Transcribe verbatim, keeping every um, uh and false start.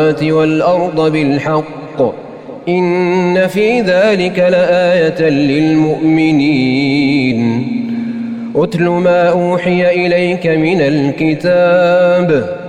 والأرض بالحق إن في ذلك لآية للمؤمنين. أتل ما أوحي إليك من الكتاب